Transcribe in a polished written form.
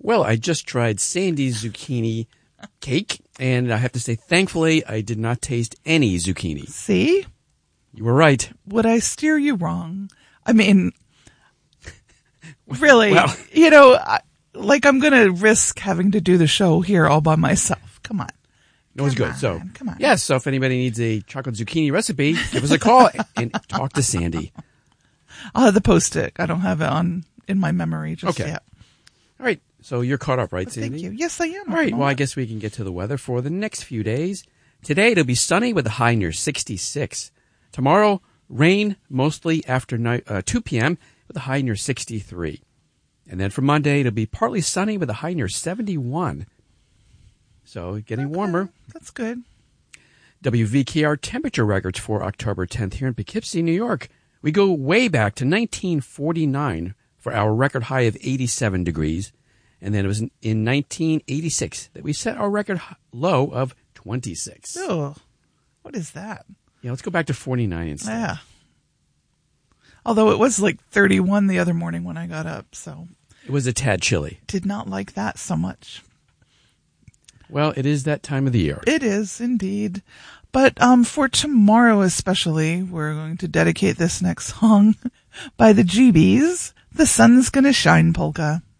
Well, I just tried Sandy's zucchini cake, and I have to say, thankfully, I did not taste any zucchini. See? You were right. Would I steer you wrong? I mean, really, Well, I'm going to risk having to do the show here all by myself. Come on. it was good. So, come on. yes, so if anybody needs a chocolate zucchini recipe, give us a call and talk to Sandy. I'll have the Post-it. I don't have it in my memory just Okay. yet. All right, so you're caught up, right, Sandy? Thank you. Yes, I am. All right, well, I guess we can get to the weather for the next few days. Today, it'll be sunny with a high near 66. Tomorrow, rain mostly after 2 p.m. with a high near 63. And then for Monday, it'll be partly sunny with a high near 71. So getting warmer. That's good. WVKR temperature records for October 10th here in Poughkeepsie, New York. We go way back to 1949 for our record high of 87 degrees. And then it was in 1986 that we set our record low of 26. Oh, what is that? Yeah, let's go back to 49 instead. Yeah. Although it was like 31 the other morning when I got up, so. It was a tad chilly. Did not like that so much. Well, it is that time of the year. It is indeed. But for tomorrow especially, we're going to dedicate this next song by the GBs, The Sun's Gonna Shine Polka.